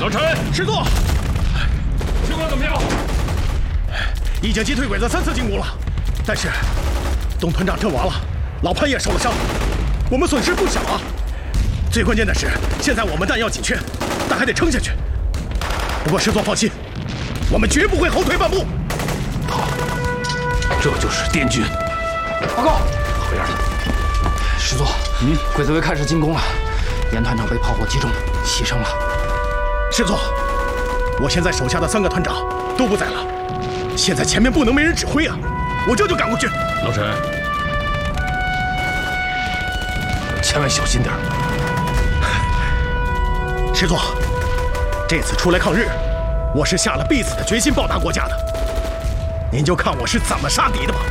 老陈， 师座， 情况怎么样？ 已经击退鬼子3次进攻了，但是东团长阵亡了，老潘也受了伤，我们损失不小啊。最关键的是，现在我们弹药紧缺，但还得撑下去。不过师座放心，我们绝不会后退半步。 好，这就是滇军。 报告， 好样的！ 师座，鬼子队开始进攻了，严团长被炮火击中，牺牲了。 师座，我现在手下的3个团长都不在了，现在前面不能没人指挥啊！我这就赶过去。 老陈，千万小心点。 师座，这次出来抗日，我是下了必死的决心报答国家的。您就看我是怎么杀敌的吧。